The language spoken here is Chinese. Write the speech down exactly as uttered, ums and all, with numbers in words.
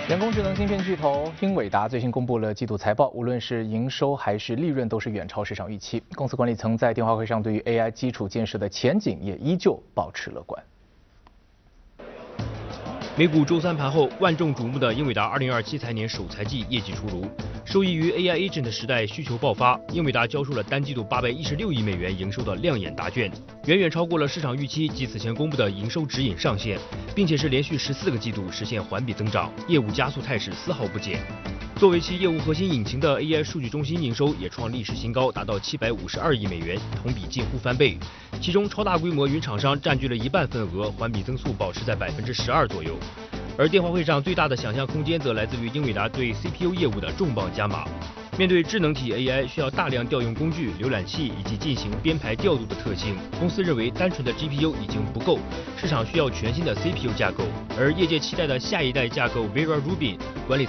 人工智能芯片巨头英伟达最新公布了季度财报，无论是营收还是利润都是远超市场预期。公司管理层在电话会上对于 A I 基础建设的前景也依旧保持乐观。 美股周三盘后，万众瞩目的英伟达二零二七财年首财季业绩出炉。受益于 A I Agent 时代需求爆发，英伟达交出了单季度八百一十六亿美元营收的亮眼答卷，远远超过了市场预期及此前公布的营收指引上限，并且是连续十四个季度实现环比增长，业务加速态势丝毫不减。作为其业务核心引擎的 A I 数据中心营收也创历史新高，达到七百五十二亿美元，同比近乎翻倍。其中超大规模云厂商占据了一半份额，环比增速保持在百分之十二左右。而电话会上最大的想象空间则来自于英伟达对 C P U 业务的重磅加码。面对智能体 A I 需要大量调用工具、浏览器以及进行编排调度的特性，公司认为单纯的 G P U 已经不够，市场需要全新的 C P U 架构。而业界期待的下一代架构 Vera Rubin 管理